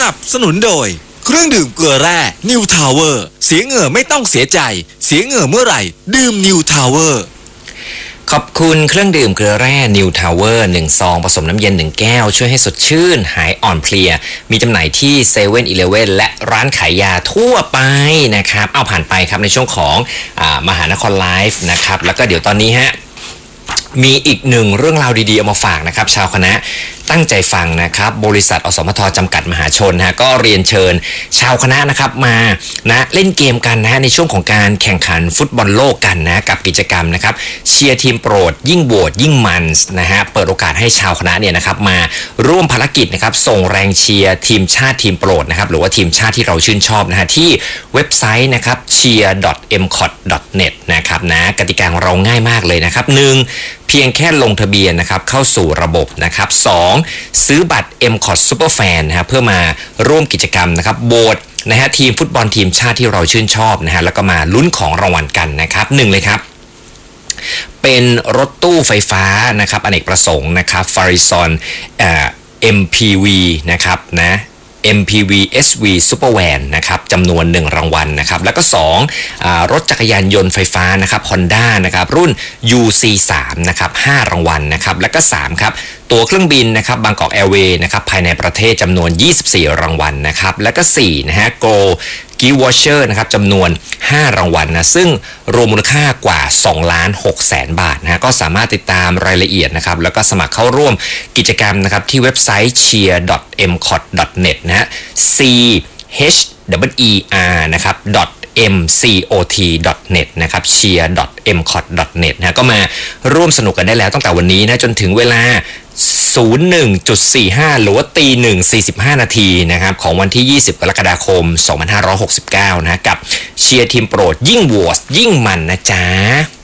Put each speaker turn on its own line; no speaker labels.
นับสนุนโดยเครื่องดื่มเกลือแร่นิวทาวเวอร์เสียเหงื่อไม่ต้องเสียใจเสียเหงื่อเมื่อไหร่ดื่มนิวทาวเวอร์
ขอบคุณเครื่องดื่มเกลือแร่ New Tower 1 ซองผสมน้ำเย็น1แก้วช่วยให้สดชื่นหายอ่อนเพลียมีจำหน่ายที่7 e เ e ่ e อและร้านขายยาทั่วไปนะครับเอาผ่านไปครับในช่วงของมหานครไลฟ์นะครับแล้วก็เดี๋ยวตอนนี้ฮะมีอีกหนึ่งเรื่องราวดีๆเอามาฝากนะครับชาวคณะตั้งใจฟังนะครับบริษัทอสมทจำกัดมหาชนนะก็เรียนเชิญชาวคณะนะครับมานะเล่นเกมกันนะในช่วงของการแข่งขันฟุตบอลโลกกันนะกับกิจกรรมนะครับเชียร์ทีมโปรดยิ่งโหวตยิ่งมันนะฮะเปิดโอกาสให้ชาวคณะเนี่ยนะครับมาร่วมภารกิจนะครับส่งแรงเชียร์ทีมชาติทีมโปรดนะครับหรือว่าทีมชาติที่เราชื่นชอบนะฮะที่เว็บไซต์นะครับ cheer.mcot.net นะครับนะกติกาของเราง่ายมากเลยนะครับ 1เพียงแค่ลงทะเบียนนะครับเข้าสู่ระบบนะครับ2ซื้อบัตร MCOT Superfan นะครับเพื่อมาร่วมกิจกรรมนะครับโหวตนะฮะทีมฟุตบอลทีมชาติที่เราชื่นชอบนะฮะแล้วก็มาลุ้นของรางวัลกันนะครับ1เลยครับเป็นรถตู้ไฟฟ้านะครับอเนกประสงค์นะครับ Farizon MPV นะครับนะ MPV SV Supervan นะครับจำนวน1รางวัลนะครับแล้วก็2รถจักรยานยนต์ไฟฟ้านะครับ Honda นะครับรุ่น UC3 นะครับ5รางวัลนะครับแล้วก็3ครับตั๋วเครื่องบินนะครับบางกอกแอร์เวย์นะครับภายในประเทศจำนวน24รางวัลนะครับแล้วก็4นะฮะ Go Gift Voucher นะครับจำนวน5รางวัลนะซึ่งรวมมูลค่ากว่า2,600,000 บาทนะก็สามารถติดตามรายละเอียดนะครับแล้วก็สมัครเข้าร่วมกิจกรรมนะครับที่เว็บไซต์ cheer.mcot.net นะฮะ cheer นะครับ mcot.net นะครับ cheer.mcot.net นะก็มาร่วมสนุกกันได้แล้วตั้งแต่วันนี้นะจนถึงเวลา01.45 หรือว่า 1:45 นาทีนะครับของวันที่20กรกฎาคม2569นะกับเชียร์ทีมโปรดยิ่งโหวตยิ่งมันนะจ๊ะ